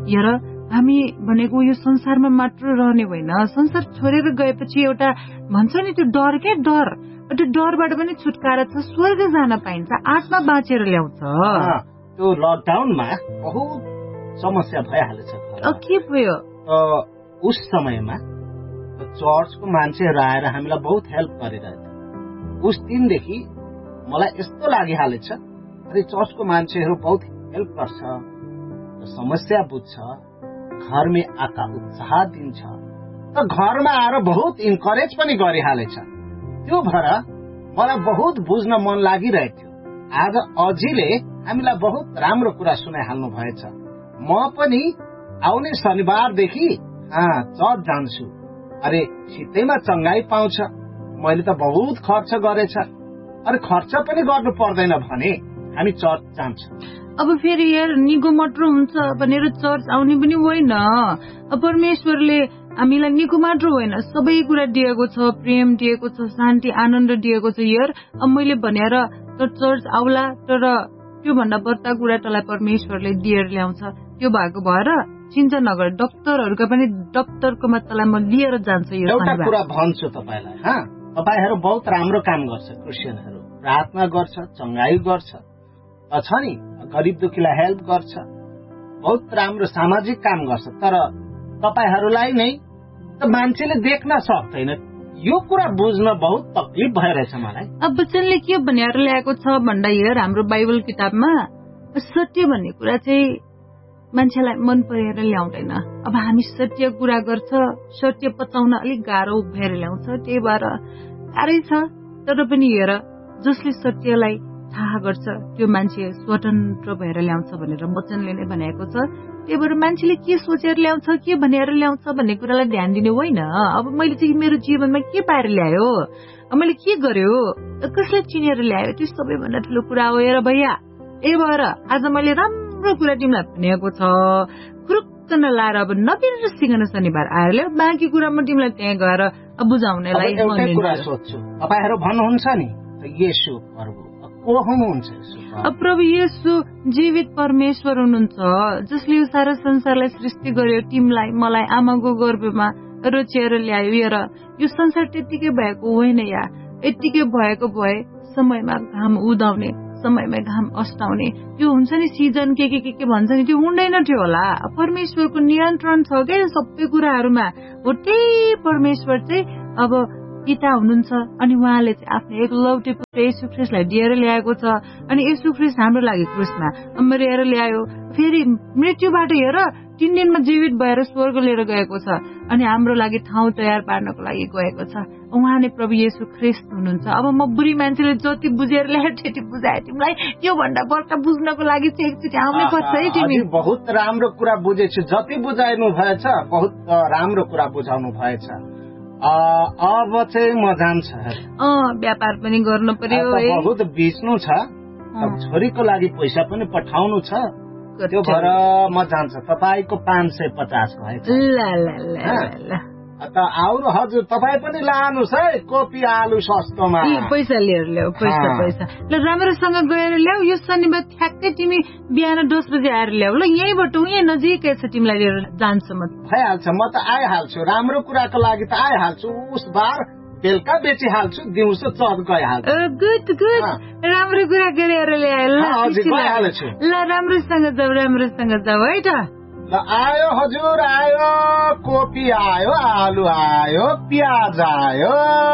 हेर हामी भनेको यो संसारमा मात्र रहने होइन, संसार छोडेर गएपछि एउटा भन्छ नि त्यो डर क्या, डर, त्यो डरबाट पनि छुटकारा छ, स्वर्ग जान पाइन्छ, आत्मा बाँचेर ल्याउँछ। त्यो लकडाउनमा बहुत समस्या भइहालेछ। के भयो? उस समयमा चर्चको मान्छेहरू आएर हामीलाई बहुत हेल्प गरिरहेको थियो। उस दिनदेखि मलाई यस्तो लागिहालेछ, अरे चर्चको मान्छेहरू बहुत हेल्प गर्छ, समस्या बुझ्छ, घरमा आका उत्साह दिन्छ, त घरमा आएर बहुत इन्करेज पनि गरिहालेछ। त्यो भएर मलाई बहुत बुझ्न मन लागिरहेको थियो। आज अझीले हामीलाई बहुत राम्रो कुरा सुनाइहाल्नु भएछ। म पनि आउने शनिबारदेखि चर्च जान्छु। अरे सिधैमा चङ्गाई पाउँछ। मैले त बहुत खर्च गरेछ, अरे खर्च पनि गर्नु पर्दैन भने हामी चर्च जान्छौँ। अब फेरि यार निगो मात्र हुन्छ भनेर चर्च आउने पनि होइन। परमेश्वरले हामीलाई निगो मात्र होइन, सबै कुरा दिएको छ, प्रेम दिएको छ, शान्ति आनन्द दिएको छ। यार अब मैले भनेर त चर्च आउला, तर त्यो भन्दा बढ्ता कुरा तँलाई परमेश्वरले दिएर ल्याउँछ। त्यो भएको भएर चिन्ता नगर, डक्टरहरूका पनि डक्टरकोमा तँलाई म लिएर जान्छु। एउटा कुरा भन्छु तपाईँलाई, तपाईँहरू बहुत राम्रो काम गर्छ। क्रिस्चियनहरू प्रार्थना गर्छ, चङ्गाई गर्छ, छ नि, गरिब दुखीलाई हेल्प गर्छ, बहुत राम्रो सामाजिक काम गर्छ। तर तपाईँहरूलाई नै त मान्छेले देख्न सक्दैन। यो कुरा बुझ्न बहुत तकलिफ भइरहेछ मलाई। अब वचनले के भनेर ल्याएको छ भन्दा हेर, हाम्रो बाइबल किताबमा सत्य भन्ने कुरा चाहिँ मान्छेलाई मन परेर ल्याउँदैन। अब हामी सत्य कुरा गर्छ, सत्य पचाउन अलिक गाह्रो भएर ल्याउँछ, त्यही भएर गाह्रै छ। तर पनि हेर, जसले सत्यलाई थाहा गर्छ त्यो मान्छे स्वतन्त्र भएर ल्याउँछ भनेर वचनले नै भनेको छ। त्यही भएर मान्छेले के सोचेर ल्याउँछ, के भनेर ल्याउँछ भन्ने कुरालाई ध्यान दिने होइन। अब मैले चाहिँ मेरो जीवनमा के पाएर ल्यायो, मैले के गर्यो, कसलाई चिनेर ल्यायो, त्यो सबैभन्दा ठुलो कुरा हो। हेर भैया, यही भएर आज मैले राम्रो कुरा तिमीलाई भनेको छ, खुरुक्क नलाएर अब नबिरेर सिकाउन शनिबार आएर ल्याऊ, बाँकी कुरा म तिमीलाई त्यहाँ गएर बुझाउनेलाई कुरा सोध्छु। तपाईँहरू भन्नुहुन्छ नि येशू प्रभु को हुनुहुन्छ? प्रभु येशू जीवित परमेश्वर हुनुहुन्छ, जसले यो सारा संसारलाई सृष्टि गर्यो, तिमीलाई मलाई आमाको गर्भमा रचेर ल्यायो। हेर यो संसार त्यतिकै भएको होइन या, यतिकै भएको भए समयमा घाम उदाउने, समयमा घाम अस्ताउने, त्यो हुन्छ नि सिजन के भन्छ नि, त्यो हुँदैन थियो होला। परमेश्वरको नियन्त्रण छ क्या सबै कुराहरूमा। हो त्यही परमेश्वर चाहिँ अब पिता हुनुहुन्छ, अनि उहाँले चाहिँ आफ्नो एकलौटे पुत्र येशू ख्रीष्टलाई दिएर ल्याएको छ। अनि येशू ख्रीष्ट हाम्रो लागि क्रुसमा मरेर ल्यायो, फेरि मृत्युबाट हेर 3 दिनमा जीवित भएर स्वर्ग लिएर गएको छ, अनि हाम्रो लागि ठाउँ तयार पार्नको लागि गएको छ। उहाँ नै प्रभु येशू ख्रीष्ट हुनुहुन्छ। अब म बुढी मान्छेले जति बुझेर ल्याएर त्यति बुझाए, तिमीलाई त्यो भन्दा बढ्ता बुझ्नको लागि चाहिँ एकचोटि आउनै पर्छ है तिमी। बहुत राम्रो कुरा बुझेछु, जति बुझाइनु भएछ बहुत राम्रो कुरा बुझाउनु भएछ। अब चाहिँ म जान्छ, व्यापार पनि गर्नु पर्यो, बहुत बिच्नु छ, छोरीको लागि पैसा पनि पठाउनु छ, त्यो भएर म जान्छ। तपाईँको 550 भएछ। ल त आउनु हजुर, तपाईँ पनि लानुहोस् है कोपी आलु सस्तोमा। पैसा लिएर ल्याऊ, पैसा ल राम्रोसँग गएर ल्याऊ। यो शनिबार ठ्याक्कै तिमी बिहान 10 बजे आएर ल्याऊ ल, यहीँबाट यहीँ नजिकै छ, तिमीलाई लिएर जान्छु म। भइहाल्छ, म त आइहाल्छु, राम्रो कुराको लागि त आइहाल्छु। उस बार बेलुका बेचिहाल्छु, दिउँसो चर्च गइहाल्छु। गुड राम्रो कुरा गरेर ल्यायो ल, राम्रोसँग जाऊ है त। ल आयो हजुर, आयो कोपी आयो, आलु आयो, प्याज आयो।